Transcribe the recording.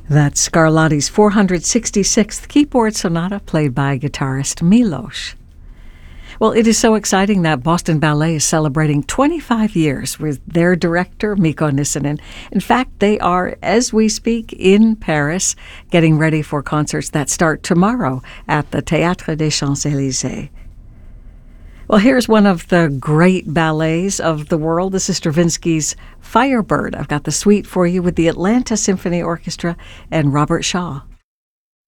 That's Scarlatti's 466th keyboard sonata played by guitarist Milos. Well, it is so exciting that Boston Ballet is celebrating 25 years with their director, Mikko Nissinen. In fact, they are, as we speak, in Paris, getting ready for concerts that start tomorrow at the Théâtre des Champs-Élysées. Well, here's one of the great ballets of the world. This is Stravinsky's Firebird. I've got the suite for you with the Atlanta Symphony Orchestra and Robert Shaw.